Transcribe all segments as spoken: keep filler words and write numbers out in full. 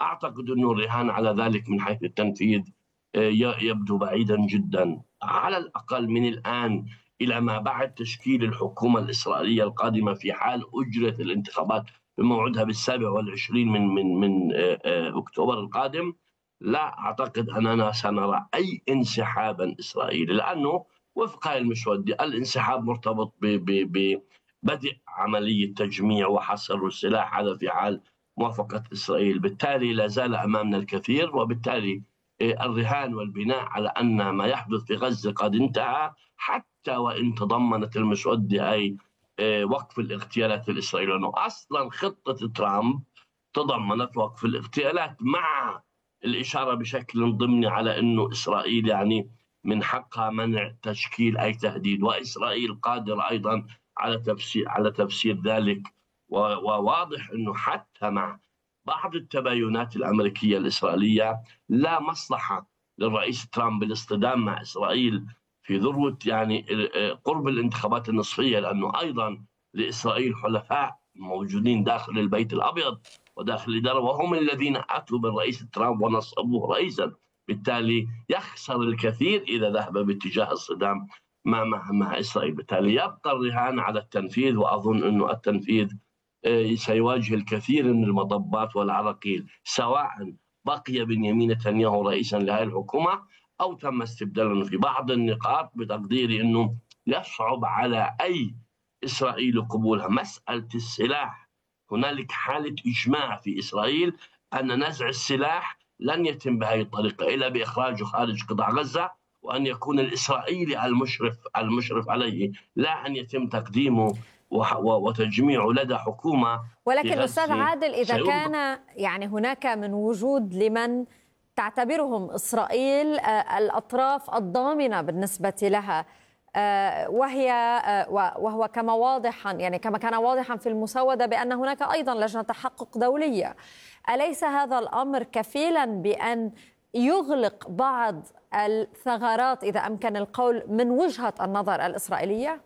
أعتقد أنه الرهان على ذلك من حيث التنفيذ يبدو بعيدا جدا، على الأقل من الآن إلى ما بعد تشكيل الحكومة الإسرائيلية القادمة في حال أجرت الانتخابات بموعدها بالسابع والعشرين من من من أكتوبر القادم. لا أعتقد أننا سنرى أي انسحابا إسرائيلي، لأنه وفق المسودي الانسحاب مرتبط ببدء عملية تجميع وحصر السلاح، هذا في حال موافقة إسرائيل. بالتالي لا زال أمامنا الكثير، وبالتالي الرهان والبناء على أن ما يحدث في غزة قد انتهى، حتى وإن تضمنت المسودة أي وقف الاغتيالات الإسرائيلية، لأنه أصلا خطة ترامب تضمنت وقف الاغتيالات مع الإشارة بشكل ضمني على أنه إسرائيل يعني من حقها منع تشكيل أي تهديد، وإسرائيل قادرة أيضا على تفسير على تفسير ذلك. وواضح أنه حتى مع بعض التباينات الأمريكية الإسرائيلية لا مصلحة للرئيس ترامب بالاصطدام مع إسرائيل في ذروة يعني قرب الانتخابات النصفية، لأنه أيضا لإسرائيل حلفاء موجودين داخل البيت الأبيض وداخل الإدارة، وهم الذين أتوا بالرئيس ترامب ونصبوه رئيسا. بالتالي يخسر الكثير إذا ذهب باتجاه الصدام مع, مع, مع إسرائيل. بالتالي يبقى الرهان على التنفيذ، وأظن أنه التنفيذ سيواجه الكثير من المطبات والعراقيل، سواء بقي بنيامين نتنياهو رئيسا لهذه الحكومة أو تم استبداله. في بعض النقاط بتقديري أنه يصعب على أي إسرائيلي قبولها. مسألة السلاح، هنالك حالة إجماع في إسرائيل أن نزع السلاح لن يتم بهذه الطريقة إلا بإخراجه خارج قطاع غزة، وأن يكون الإسرائيلي المشرف المشرف عليه، لا أن يتم تقديمه وتجميعه لدى حكومة. ولكن أستاذ عادل، إذا كان يعني هناك من وجود لمن تعتبرهم إسرائيل الأطراف الضامنة بالنسبة لها، وهي وهو كما واضحا يعني كما كان واضحا في المسودة بأن هناك أيضا لجنة تحقق دولية، أليس هذا الأمر كفيلا بأن يغلق بعض الثغرات إذا أمكن القول من وجهة النظر الإسرائيلية؟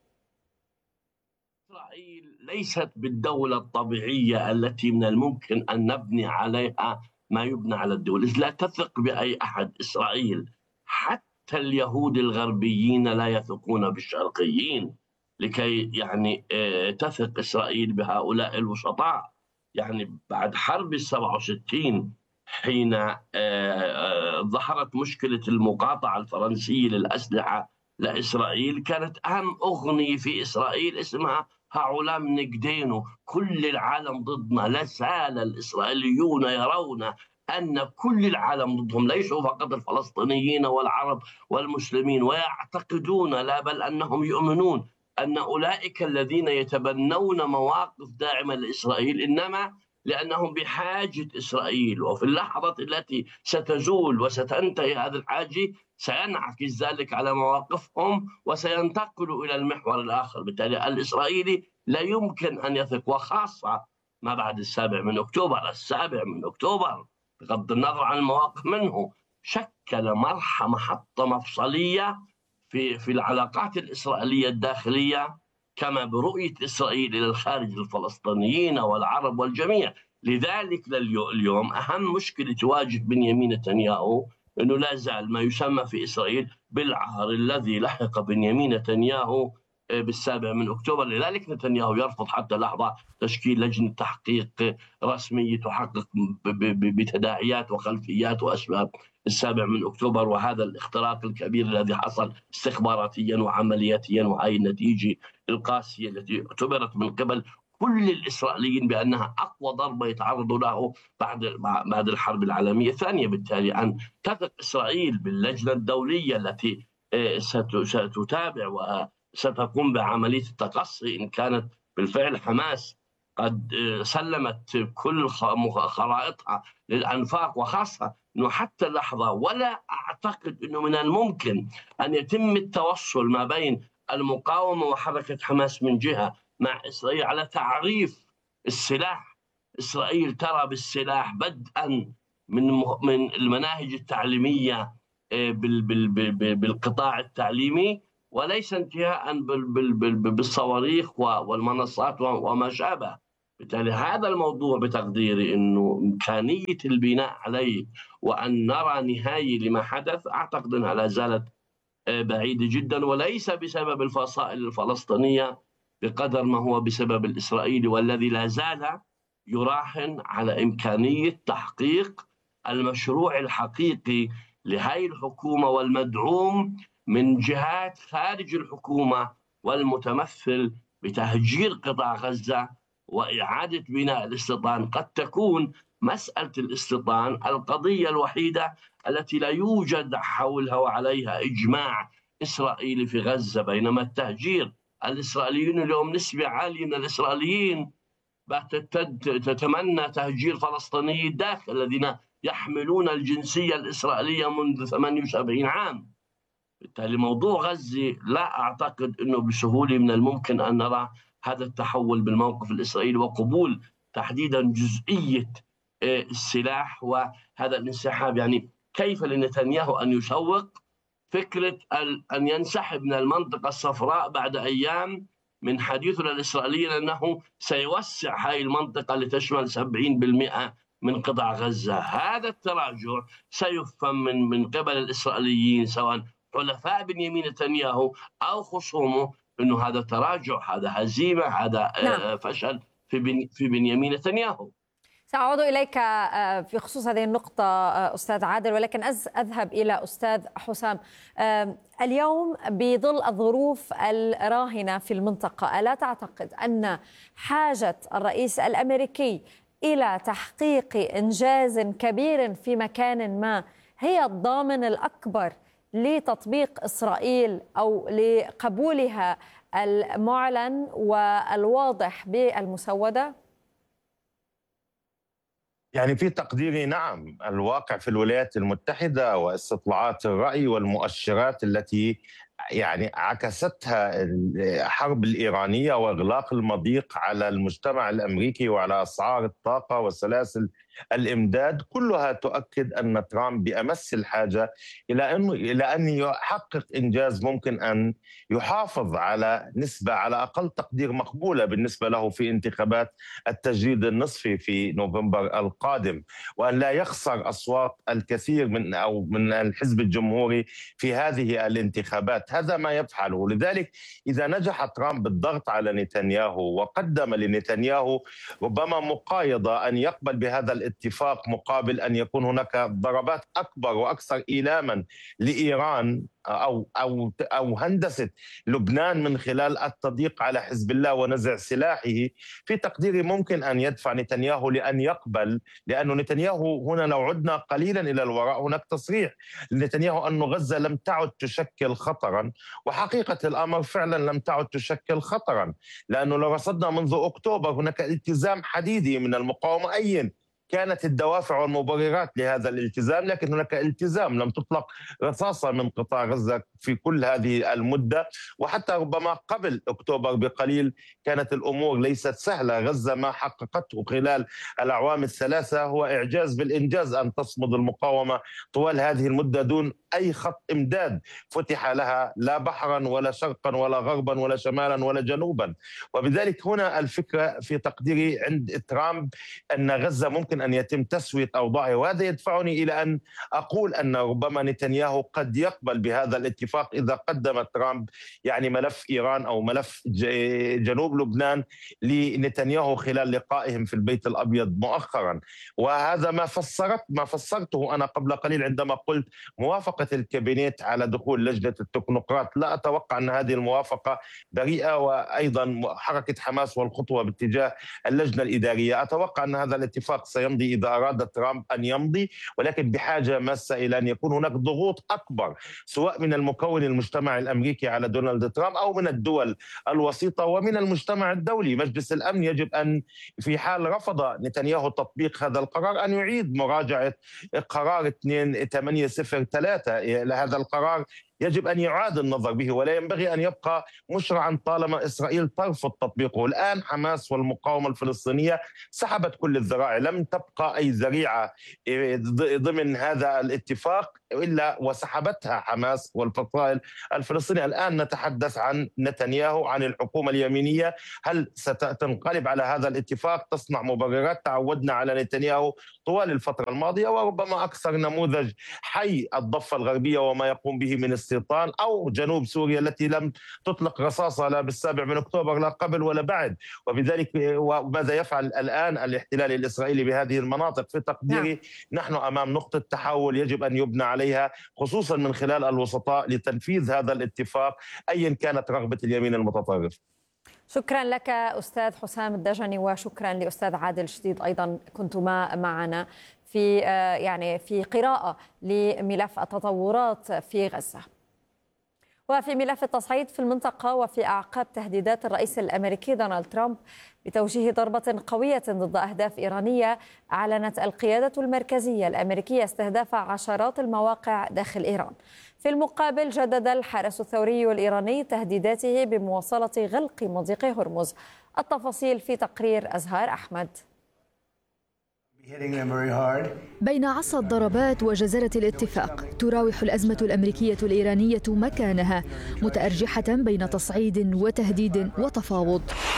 إسرائيل ليست بالدولة الطبيعية التي من الممكن أن نبني عليها ما يبنى على الدول، إذ لا تثق بأي أحد. إسرائيل حتى اليهود الغربيين لا يثقون بالشرقيين، لكي يعني تثق إسرائيل بهؤلاء الوسطاء. يعني بعد حرب السبعة وستين حين ظهرت مشكلة المقاطعة الفرنسية للأسلحة لإسرائيل، كانت أهم أغنية في إسرائيل اسمها هؤلاء نجدينه، كل العالم ضدنا. لا زال الإسرائيليون يرون أن كل العالم ضدهم، ليسوا فقط الفلسطينيين والعرب والمسلمين، ويعتقدون لا بل أنهم يؤمنون أن أولئك الذين يتبنون مواقف داعمة لإسرائيل إنما لأنهم بحاجة إسرائيل، وفي اللحظة التي ستزول وستنتهي هذه الحاجة سينعكس ذلك على مواقفهم وسينتقلوا إلى المحور الآخر. بالتالي الإسرائيلي لا يمكن أن يثق، وخاصة ما بعد السابع من أكتوبر. السابع من أكتوبر بغض النظر عن المواقف منه شكل مرحلة محطة مفصلية في في العلاقات الإسرائيلية الداخلية، كما برؤية إسرائيل إلى الخارج الفلسطينيين والعرب والجميع. لذلك اليوم أهم مشكلة تواجه بنيامين نتنياهو أنه لا زال ما يسمى في إسرائيل بالعهر الذي لحق بنيامين نتنياهو بالسابع من أكتوبر. لذلك نتنياهو يرفض حتى لحظة تشكيل لجنة تحقيق رسمية تحقق بتداعيات وخلفيات وأسباب السابع من أكتوبر، وهذا الاختراق الكبير الذي حصل استخباراتيا وعملياتيا، وهي النتيجة القاسية التي اعتبرت من قبل كل الإسرائيليين بأنها أقوى ضربة يتعرضوا له بعد بعد الحرب العالمية الثانية. بالتالي أن تثق إسرائيل باللجنة الدولية التي ستتابع وستقوم بعملية التقصي إن كانت بالفعل حماس قد سلمت كل خرائطها للأنفاق، وخاصة أنه حتى اللحظة ولا أعتقد أنه من الممكن أن يتم التوصل ما بين المقاومة وحركة حماس من جهة مع إسرائيل على تعريف السلاح. إسرائيل ترى بالسلاح بدءا من من المناهج التعليمية بالقطاع التعليمي، وليس انتهاء بالصواريخ والمنصات وما شابه. بالتالي هذا الموضوع بتقديري أنه إمكانية البناء عليه وأن نرى نهاية لما حدث، أعتقد أنها لا زالت بعيدة جدا، وليس بسبب الفصائل الفلسطينية بقدر ما هو بسبب الإسرائيلي، والذي لا زال يراهن على إمكانية تحقيق المشروع الحقيقي لهذه الحكومة والمدعوم من جهات خارج الحكومة، والمتمثل بتهجير قطاع غزة وإعادة بناء الاستيطان. قد تكون مسألة الاستيطان القضية الوحيدة التي لا يوجد حولها وعليها إجماع إسرائيلي في غزة، بينما التهجير الإسرائيليين اليوم نسبة عالية من الإسرائيليين تتمنى تهجير فلسطيني الداخل الذين يحملون الجنسية الإسرائيلية منذ ثمانية وسبعين عام. بالتالي موضوع غزة لا أعتقد أنه بسهولة من الممكن أن نرى هذا التحول بالموقف الإسرائيلي وقبول تحديدا جزئية السلاح وهذا الانسحاب. يعني كيف لنتنياهو أن يسوق فكرة أن ينسحب من المنطقة الصفراء بعد أيام من حديثنا الإسرائيلي أنه سيوسع هذه المنطقة لتشمل سبعين بالمئة من قطاع غزة؟ هذا التراجع سيفهم من من قبل الإسرائيليين سواء حلفاء بنيامين نتنياهو أو خصومه أنه هذا تراجع، هذا هزيمة، هذا نعم. فشل في بن في بنيامين نتنياهو. سأعود إليك في خصوص هذه النقطة أستاذ عادل، ولكن أذهب إلى أستاذ حسام. اليوم بظل الظروف الراهنة في المنطقة، ألا تعتقد أن حاجة الرئيس الأمريكي إلى تحقيق إنجاز كبير في مكان ما هي الضامن الأكبر لتطبيق إسرائيل أو لقبولها المعلن والواضح بالمسودة؟ يعني في تقديري نعم، الواقع في الولايات المتحدة واستطلاعات الرأي والمؤشرات التي يعني عكستها الحرب الإيرانية وإغلاق المضيق على المجتمع الأمريكي وعلى أسعار الطاقة وسلاسل الإمداد، كلها تؤكد أن ترامب بأمس الحاجة إلى أنه إلى أن يحقق إنجاز ممكن أن يحافظ على نسبة على أقل تقدير مقبولة بالنسبة له في انتخابات التجريد النصفي في نوفمبر القادم، وأن لا يخسر أصوات الكثير من أو من الحزب الجمهوري في هذه الانتخابات. هذا ما يفعله. لذلك إذا نجح ترامب بالضغط على نتنياهو وقدم لنتنياهو ربما مقايضة أن يقبل بهذا الاتفاق مقابل أن يكون هناك ضربات أكبر وأكثر إيلاما لإيران أو أو أو هندسة لبنان من خلال التضييق على حزب الله ونزع سلاحه، في تقديري ممكن أن يدفع نتنياهو لأن يقبل، لأنه نتنياهو هنا لو عدنا قليلا إلى الوراء هناك تصريح لنتنياهو أن غزة لم تعد تشكل خطرا، وحقيقة الأمر فعلا لم تعد تشكل خطرا، لأنه لو رصدنا منذ أكتوبر هناك التزام حديدي من المقاومة أين كانت الدوافع والمبررات لهذا الالتزام، لكن هناك التزام، لم تطلق رصاصة من قطاع غزة في كل هذه المدة، وحتى ربما قبل أكتوبر بقليل كانت الأمور ليست سهلة. غزة ما حققته خلال الأعوام الثلاثة هو إعجاز بالإنجاز، أن تصمد المقاومة طوال هذه المدة دون أي خط إمداد فتح لها، لا بحرا ولا شرقا ولا غربا ولا شمالا ولا جنوبا. وبذلك هنا الفكرة في تقديري عند ترامب أن غزة ممكن أن يتم تسوية أوضاعه، وهذا يدفعني إلى أن أقول أن ربما نتنياهو قد يقبل بهذا الاتفاق إذا قدم ترامب يعني ملف إيران أو ملف جنوب لبنان لنتنياهو خلال لقائهم في البيت الأبيض مؤخرا. وهذا ما فسرت ما فسرته أنا قبل قليل عندما قلت موافقة الكابينت على دخول لجنة التكنوقراط. لا أتوقع أن هذه الموافقة بريئة، وأيضا حركة حماس والخطوة باتجاه اللجنة الإدارية. أتوقع أن هذا الاتفاق سيمضي إذا أراد ترامب أن يمضي، ولكن بحاجة ماسة إلى أن يكون هناك ضغوط أكبر سواء من المكون المجتمعي الأمريكي على دونالد ترامب أو من الدول الوسيطة ومن المجتمع الدولي. مجلس الأمن يجب أن في حال رفض نتنياهو تطبيق هذا القرار أن يعيد مراجعة قرار اثنين ثمانية صفر ثلاثة. هذا القرار يجب أن يعاد النظر به ولا ينبغي أن يبقى مشرعا طالما إسرائيل ترفض تطبيقه. الآن حماس والمقاومة الفلسطينية سحبت كل الذرائع، لم تبقى أي ذريعة ضمن هذا الاتفاق إلا وسحبتها حماس والفصائل الفلسطينية. الآن نتحدث عن نتنياهو، عن الحكومة اليمينية. هل ستنقلب على هذا الاتفاق، تصنع مبررات؟ تعودنا على نتنياهو طوال الفترة الماضية، وربما أكثر نموذج حي الضفة الغربية وما يقوم به من استيطان، أو جنوب سوريا التي لم تطلق رصاصة لا بالسابع من أكتوبر لا قبل ولا بعد. وبذلك وماذا يفعل الآن الاحتلال الإسرائيلي بهذه المناطق؟ في تقديري نحن أمام نقطة تحول يجب أن يبنى عليها، خصوصا من خلال الوسطاء، لتنفيذ هذا الاتفاق أيا كانت رغبة اليمين المتطرف. شكرا لك أستاذ حسام الدجني، وشكرا لأستاذ عادل شديد أيضا كنتما معنا في يعني في قراءة لملف التطورات في غزة. وفي ملف التصعيد في المنطقة، وفي أعقاب تهديدات الرئيس الأمريكي دونالد ترامب بتوجيه ضربة قوية ضد أهداف إيرانية، أعلنت القيادة المركزية الأمريكية استهداف عشرات المواقع داخل إيران. في المقابل جدد الحرس الثوري الإيراني تهديداته بمواصلة غلق مضيق هرمز. التفاصيل في تقرير أزهار أحمد. بين عصا الضربات وجزرة الاتفاق، تراوح الأزمة الأمريكية الإيرانية مكانها، متأرجحة بين تصعيد وتهديد وتفاوض.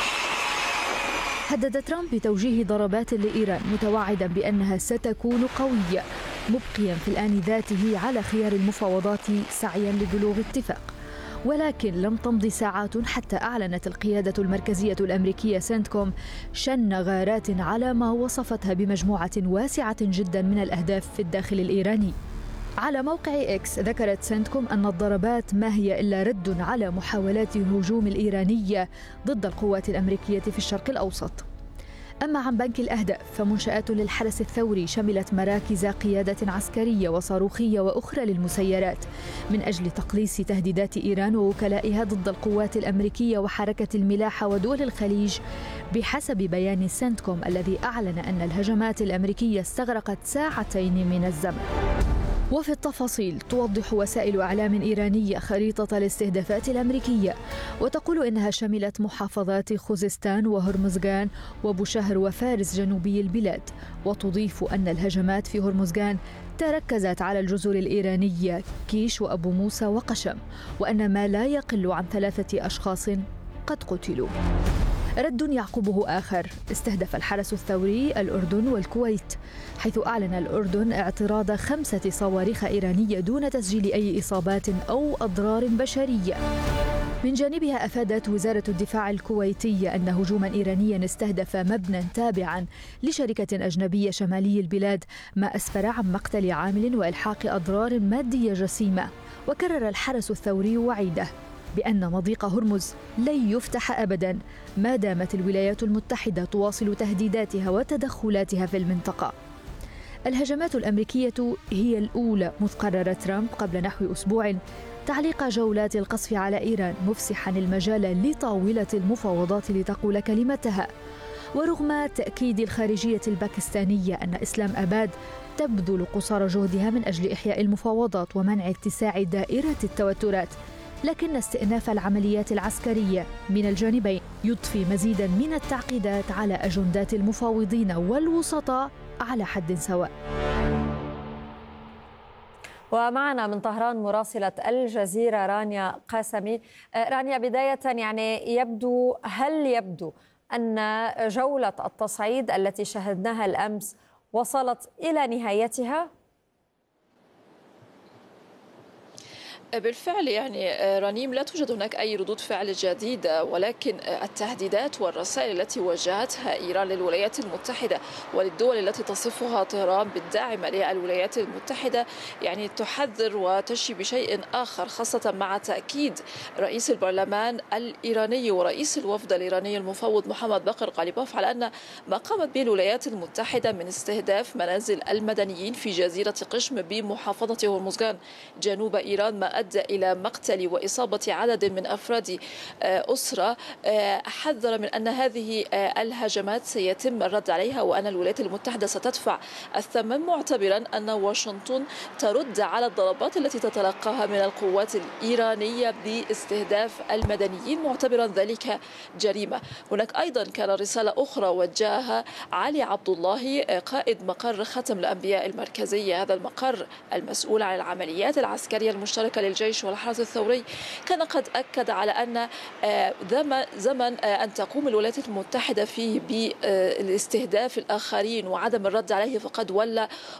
هدد ترامب بتوجيه ضربات لإيران، متوعدا بأنها ستكون قوية، مبقيا في الآن ذاته على خيار المفاوضات سعيا لبلوغ اتفاق. ولكن لم تمض ساعات حتى أعلنت القيادة المركزية الأمريكية سنتكوم شن غارات على ما وصفتها بمجموعة واسعة جدا من الأهداف في الداخل الإيراني. على موقع إكس ذكرت سنتكوم أن الضربات ما هي إلا رد على محاولات الهجوم الإيرانية ضد القوات الأمريكية في الشرق الأوسط. أما عن بنك الأهداف، فمنشآت للحرس الثوري شملت مراكز قيادة عسكرية وصاروخية وأخرى للمسيرات من أجل تقليص تهديدات إيران ووكلائها ضد القوات الأمريكية وحركة الملاحة ودول الخليج، بحسب بيان سنتكوم الذي أعلن أن الهجمات الأمريكية استغرقت ساعتين من الزمن. وفي التفاصيل، توضح وسائل إعلام إيرانية خريطة الاستهدافات الأمريكية، وتقول إنها شملت محافظات خوزستان وهرمزغان وبوشهر وفارس جنوبي البلاد، وتضيف أن الهجمات في هرمزغان تركزت على الجزر الإيرانية كيش وأبو موسى وقشم، وأن ما لا يقل عن ثلاثة أشخاص قد قتلوا. رد يعقبه آخر، استهدف الحرس الثوري الأردن والكويت، حيث أعلن الأردن اعتراض خمسة صواريخ إيرانية دون تسجيل أي إصابات أو أضرار بشرية. من جانبها أفادت وزارة الدفاع الكويتية أن هجوما إيرانيا استهدف مبنى تابعا لشركة أجنبية شمالي البلاد، ما أسفر عن مقتل عامل وإلحاق أضرار مادية جسيمة. وكرر الحرس الثوري وعيده بأن مضيق هرمز لن يفتح أبدا ما دامت الولايات المتحدة تواصل تهديداتها وتدخلاتها في المنطقة. الهجمات الأمريكية هي الأولى منذ قرر ترامب قبل نحو أسبوع تعليق جولات القصف على إيران، مفسحا المجال لطاولة المفاوضات لتقول كلمتها. ورغم تأكيد الخارجية الباكستانية أن إسلام أباد تبذل قصارى جهدها من أجل إحياء المفاوضات ومنع اتساع دائرة التوترات، لكن استئناف العمليات العسكرية من الجانبين يضفي مزيدا من التعقيدات على أجندات المفاوضين والوسطاء على حد سواء. ومعنا من طهران مراسلة الجزيرة رانيا قاسمي. رانيا، بداية يعني يبدو هل يبدو أن جولة التصعيد التي شاهدناها الأمس وصلت إلى نهايتها؟ بالفعل يعني رنيم، لا توجد هناك أي ردود فعل جديدة، ولكن التهديدات والرسائل التي وجهتها إيران للولايات المتحدة وللدول التي تصفها طهران بالداعمة للولايات المتحدة يعني تحذر وتشي بشيء آخر، خاصة مع تأكيد رئيس البرلمان الإيراني ورئيس الوفد الإيراني المفوض محمد باقر غالباف على أن ما قامت به الولايات المتحدة من استهداف منازل المدنيين في جزيرة قشم بمحافظة هرمزغان جنوب إيران ما أدى إلى مقتل وإصابة عدد من أفراد أسرة، حذر من أن هذه الهجمات سيتم الرد عليها وأن الولايات المتحدة ستدفع الثمن، معتبرا أن واشنطن ترد على الضربات التي تتلقاها من القوات الإيرانية باستهداف المدنيين، معتبرا ذلك جريمة. هناك أيضا كان رسالة أخرى وجهها علي عبد الله قائد مقر ختم الأنبياء المركزية، هذا المقر المسؤول عن العمليات العسكرية المشتركة للجيش والحرس الثوري، كان قد أكد على أن زمن أن تقوم الولايات المتحدة فيه بالاستهداف الآخرين وعدم الرد عليه فقد ولى